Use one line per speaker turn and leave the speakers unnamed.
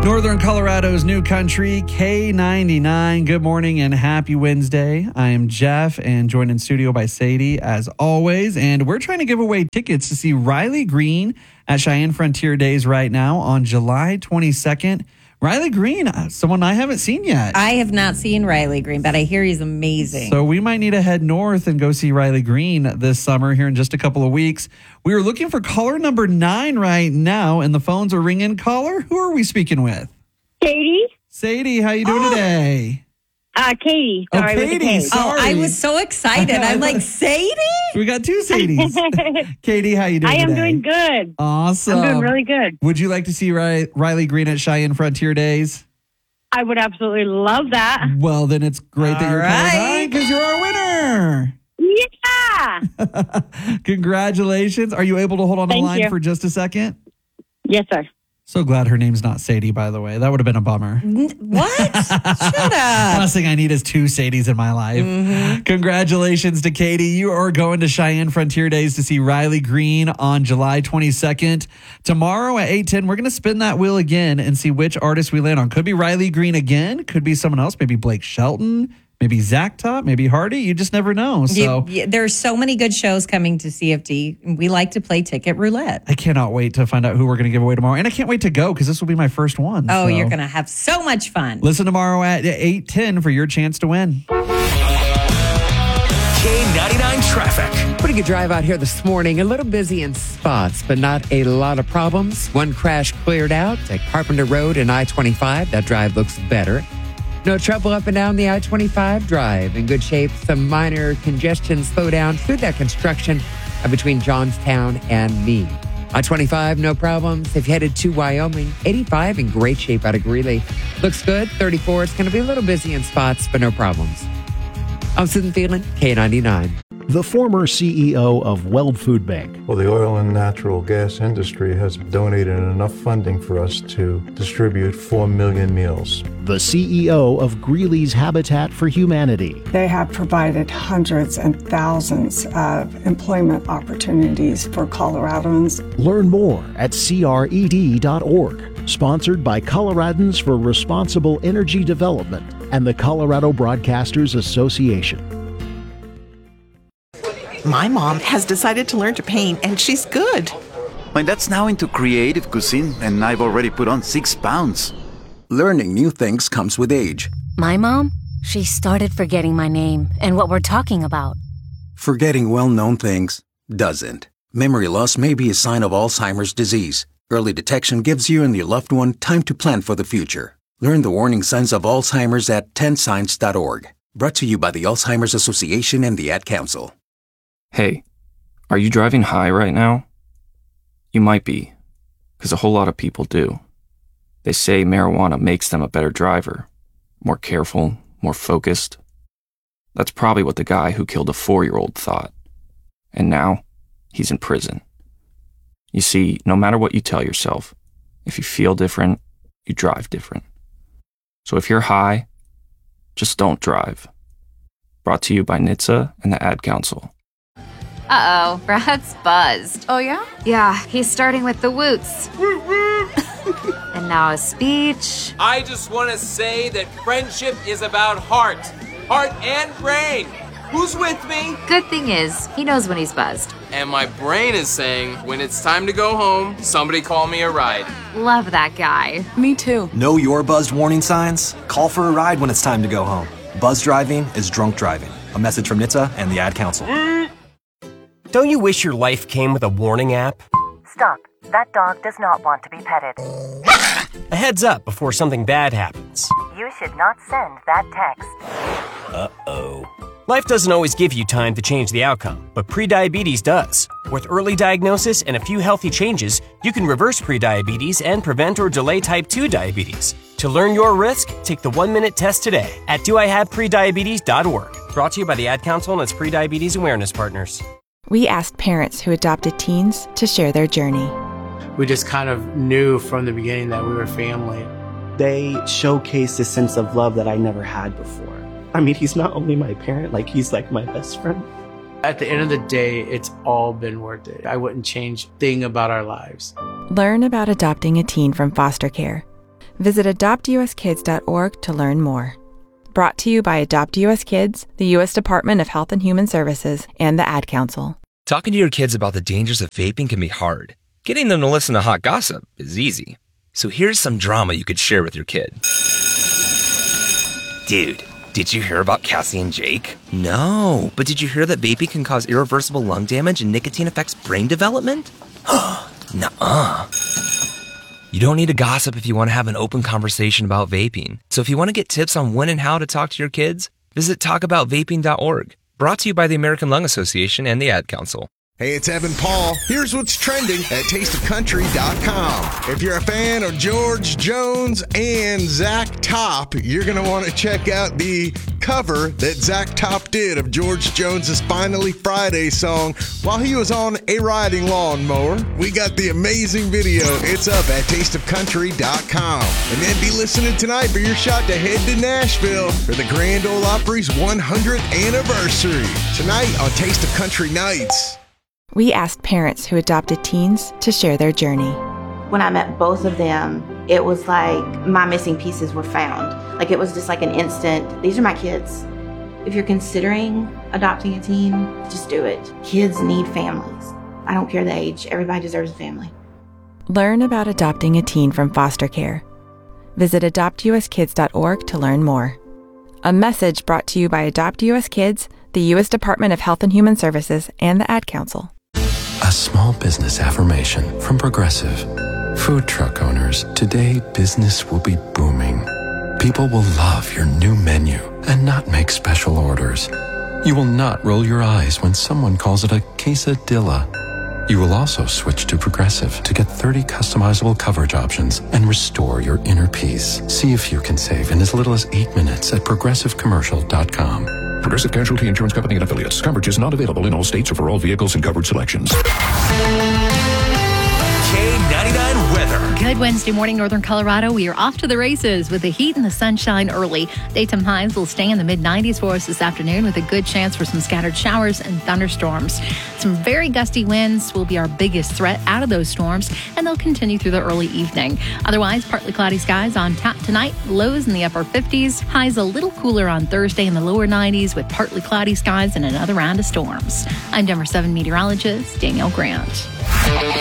Northern Colorado's new country, K99. Good morning and happy Wednesday. I am Jeff and joined in studio by Sadie as always. And we're trying to give away tickets to see Riley Green at Cheyenne Frontier Days right now on July 22nd. Riley Green, someone I haven't seen yet.
I have not seen Riley Green, but I hear he's amazing.
So we might need to head north and go see Riley Green this summer here in just a couple of weeks. We are looking for caller number 9 right now, and the phones are ringing. Caller, who are we speaking with?
Sadie.
Sadie, how you doing today?
Katie. Sorry, with the
Katie.
K.
Sorry.
I was so excited. I'm like, Sadie?
We got 2 Sadies. Katie, how you doing
I am
today?
doing good.
Awesome.
I'm doing really good.
Would you like to see Riley Green at Cheyenne Frontier Days?
I would absolutely love that.
Well, then it's great that you're
All
calling
right.
because you're our winner.
Yeah.
Congratulations. Are you able to hold on the
Thank
line
you.
for just a second?
Yes, sir.
So glad her name's not Sadie, by the way. That would have been a bummer.
What? Shut up.
Last thing I need is 2 Sadies in my life. Congratulations to Katie. You are going to Cheyenne Frontier Days to see Riley Green on July 22nd. Tomorrow at 8:10, we're going to spin that wheel again and see which artist we land on. Could be Riley Green again. Could be someone else. Maybe Blake Shelton. Maybe Zach Top. Maybe Hardy. You just never know. So
There's so many good shows coming to CFD. We like to play ticket roulette.
I cannot wait to find out who we're going to give away tomorrow. And I can't wait to go because this will be my first one.
Oh,
So
you're going to have so much fun.
listen tomorrow at 8:10 for your chance to win.
K99 traffic.
Pretty good drive out here this morning. A little busy in spots, but not a lot of problems. One crash cleared out at Carpenter Road and I-25. That drive looks better. No trouble up and down the I-25 drive. In good shape. Some minor congestion slowdown through that construction between Johnstown and Meade. I-25, no problems. If you headed to Wyoming, 85 in great shape out of Greeley. Looks good. 34, it's going to be a little busy in spots, but no problems. I'm Susan Phelan, K99.
The former CEO of Weld Food Bank.
Well, the oil and natural gas industry has donated enough funding for us to distribute 4 million meals.
The CEO of Greeley's Habitat for Humanity.
They have provided hundreds and thousands of employment opportunities for Coloradans.
Learn more at cred.org. Sponsored by Coloradans for Responsible Energy Development and the Colorado Broadcasters Association.
My mom has decided to learn to paint, and she's good.
My dad's now into creative cuisine, and I've already put on 6 pounds.
Learning new things comes with age.
My mom, she started forgetting my name and what we're talking about.
Forgetting well-known things doesn't. Memory loss may be a sign of Alzheimer's disease. Early detection gives you and your loved one time to plan for the future. Learn the warning signs of Alzheimer's at 10signs.org. Brought to you by the Alzheimer's Association and the Ad Council.
Hey, are you driving high right now? You might be, because a whole lot of people do. They say marijuana makes them a better driver, more careful, more focused. That's probably what the guy who killed a 4-year-old thought. And now, he's in prison. You see, no matter what you tell yourself, if you feel different, you drive different. So if you're high, just don't drive. Brought to you by NHTSA and the Ad Council.
Uh-oh, Brad's buzzed.
Oh, yeah?
Yeah, he's starting with the woots. And now a speech.
I just want to say that friendship is about heart and brain. Who's with me?
Good thing is, he knows when he's buzzed.
And my brain is saying, when it's time to go home, somebody call me a ride.
Love that guy.
Me too.
Know your buzzed warning signs? Call for a ride when it's time to go home. Buzz driving is drunk driving. A message from NHTSA and the Ad Council.
Don't you wish your life came with a warning app?
Stop. That dog does not want to be petted.
A heads up before something bad happens.
You should not send that text.
Uh-oh. Life doesn't always give you time to change the outcome, but prediabetes does. With early diagnosis and a few healthy changes, you can reverse prediabetes and prevent or delay type 2 diabetes. To learn your risk, take the 1-minute test today at doihaveprediabetes.org. Brought to you by the Ad Council and its prediabetes awareness partners.
We asked parents who adopted teens to share their journey.
We just kind of knew from the beginning that we were family.
They showcased a sense of love that I never had before. I mean, he's not only my parent, he's like my best friend.
At the end of the day, it's all been worth it. I wouldn't change a thing about our lives.
Learn about adopting a teen from foster care. Visit adoptuskids.org to learn more. Brought to you by Adopt US Kids, the U.S. Department of Health and Human Services, and the Ad Council.
Talking to your kids about the dangers of vaping can be hard. Getting them to listen to hot gossip is easy. So here's some drama you could share with your kid. Dude, did you hear about Cassie and Jake? No, but did you hear that vaping can cause irreversible lung damage and nicotine affects brain development? Nuh-uh. You don't need to gossip if you want to have an open conversation about vaping. So if you want to get tips on when and how to talk to your kids, visit talkaboutvaping.org. Brought to you by the American Lung Association and the Ad Council.
Hey, it's Evan Paul. Here's what's trending at tasteofcountry.com. If you're a fan of George Jones and Zach Top, you're going to want to check out the cover that Zach Top did of George Jones's Finally Friday song while he was on a riding lawnmower. We got the amazing video. It's up at tasteofcountry.com. And then be listening tonight for your shot to head to Nashville for the Grand Ole Opry's 100th anniversary. Tonight on Taste of Country Nights.
We asked parents who adopted teens to share their journey.
When I met both of them, it was like my missing pieces were found. Like it was just like an instant, these are my kids. If you're considering adopting a teen, just do it. Kids need families. I don't care the age, everybody deserves a family.
Learn about adopting a teen from foster care. Visit adoptuskids.org to learn more. A message brought to you by Adopt US Kids, the U.S. Department of Health and Human Services, and the Ad Council.
A small business affirmation from Progressive. Food truck owners, today business will be booming. People will love your new menu and not make special orders. You will not roll your eyes when someone calls it a quesadilla. You will also switch to Progressive to get 30 customizable coverage options and restore your inner peace. See if you can save in as little as 8 minutes at progressivecommercial.com.
Progressive Casualty Insurance Company and Affiliates. Coverage is not available in all states or for all vehicles and coverage selections.
K99 weather.
Good Wednesday morning, Northern Colorado. We are off to the races with the heat and the sunshine early. Daytime highs will stay in the mid-90s for us this afternoon with a good chance for some scattered showers and thunderstorms. Some very gusty winds will be our biggest threat out of those storms, and they'll continue through the early evening. Otherwise, partly cloudy skies on tap tonight, lows in the upper 50s, highs a little cooler on Thursday in the lower 90s with partly cloudy skies and another round of storms. I'm Denver 7 meteorologist Danielle Grant.